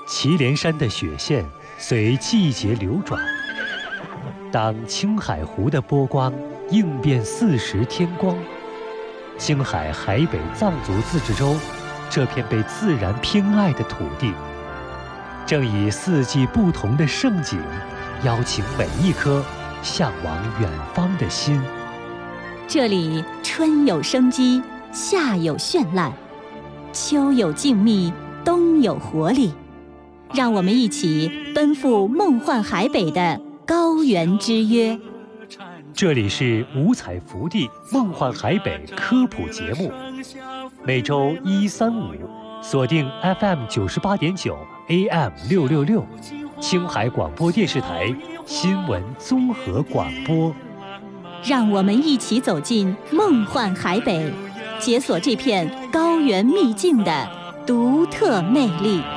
祁连山的雪线随季节流转。当青海湖的波光映遍四时天光，青海海北藏族自治州这片被自然偏爱的土地，正以四季不同的盛景，邀请每一颗向往远方的心。 这里春有生机，夏有绚烂，秋有静谧，冬有活力。让我们一起奔赴梦幻海北的高原之约。 这里是五彩福地梦幻海北科普节目，每周1、3、5锁定 FM 98.9 AM 666，青海广播电视台新闻综合广播。 让我们一起走进梦幻海北，解锁这片高原秘境的独特魅力。